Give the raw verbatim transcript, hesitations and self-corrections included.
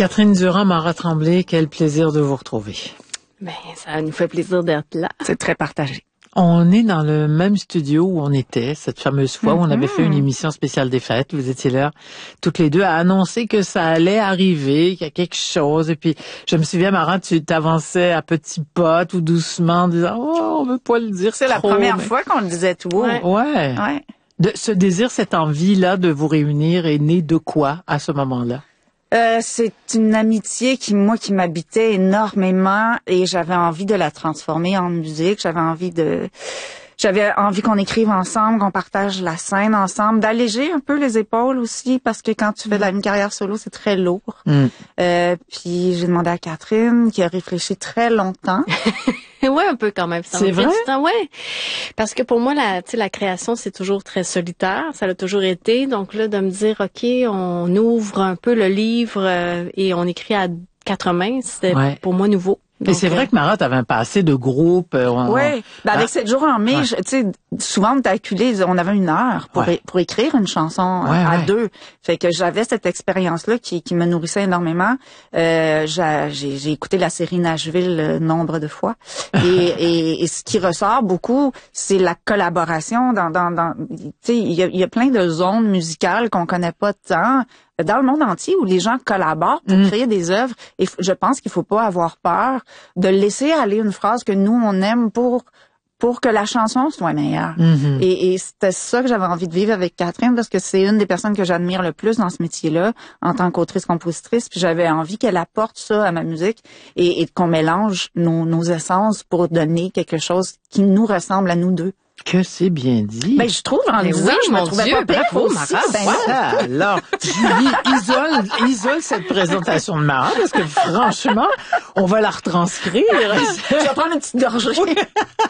Catherine Durand, Marat Tremblay, quel plaisir de vous retrouver. Ben, ça nous fait plaisir d'être là. C'est très partagé. On est dans le même studio où on était, cette fameuse fois mm-hmm. où on avait fait une émission spéciale des fêtes. Vous étiez là, toutes les deux, à annoncer que ça allait arriver, qu'il y a quelque chose. Et puis, je me souviens, Marat, tu t'avançais à petits pas, tout doucement, en disant « Oh, on veut pas le dire C'est trop, la première mais... fois qu'on le disait tout haut. Ouais. ouais. ouais. De, ce désir, cette envie-là de vous réunir est née de quoi à ce moment-là? Euh, c'est une amitié qui, moi, qui m'habitait énormément et j'avais envie de la transformer en musique. J'avais envie de, j'avais envie qu'on écrive ensemble, qu'on partage la scène ensemble, d'alléger un peu les épaules aussi parce que quand tu fais de la, une carrière solo, c'est très lourd. Mm. Euh, puis j'ai demandé à Catherine qui a réfléchi très longtemps. Ouais, un peu quand même. Ça c'est vrai? Ouais. Parce que pour moi, la, tu sais, la création, c'est toujours très solitaire. Ça l'a toujours été. Donc là, de me dire, OK, on ouvre un peu le livre euh, et on écrit à quatre mains, c'était ouais. pour moi nouveau. Et c'est vrai que Marat avait un passé de groupe. Euh, oui, ben avec sept jours en mai, ouais. tu sais, souvent on était acculés, on avait une heure pour ouais. é- pour écrire une chanson ouais, à ouais. deux. Fait que j'avais cette expérience-là qui, qui me nourrissait énormément. Euh, j'ai, j'ai, j'ai écouté la série Nashville euh, nombre de fois, et, et, et ce qui ressort beaucoup, c'est la collaboration. Dans, dans, dans, tu sais, il y a, y a plein de zones musicales qu'on connaît pas tant dans le monde entier où les gens collaborent pour mmh. créer des œuvres. Et je pense qu'il faut pas avoir peur de laisser aller une phrase que nous, on aime pour pour que la chanson soit meilleure. Mmh. Et, et c'était ça que j'avais envie de vivre avec Catherine parce que c'est une des personnes que j'admire le plus dans ce métier-là en tant qu'autrice-compositrice. Puis j'avais envie qu'elle apporte ça à ma musique et, et qu'on mélange nos, nos essences pour donner quelque chose qui nous ressemble à nous deux. Que c'est bien dit. Ben, je trouve, en le disant, oui, je me trouvais Dieu, pas prête bravo, aussi. Marat. Ben ouais. Alors, Julie, isole, isole cette présentation de Marat parce que franchement, on va la retranscrire. Je vais prendre une petite gorgée.